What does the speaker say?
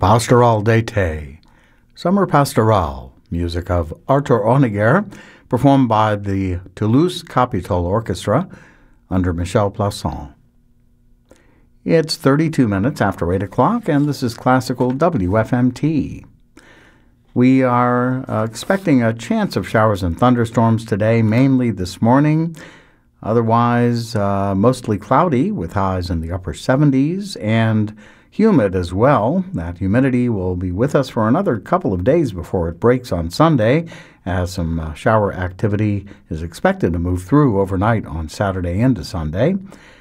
Pastoral d'été, Summer Pastoral, music of Arthur Honegger, performed by the Toulouse Capitol Orchestra under Michel Plasson. It's 32 minutes after 8 o'clock, and this is Classical WFMT. We are expecting a chance of showers and thunderstorms today, mainly this morning. Otherwise, mostly cloudy with highs in the upper 70s and humid as well. That humidity will be with us for another couple of days before it breaks on Sunday, as some shower activity is expected to move through overnight on Saturday into Sunday.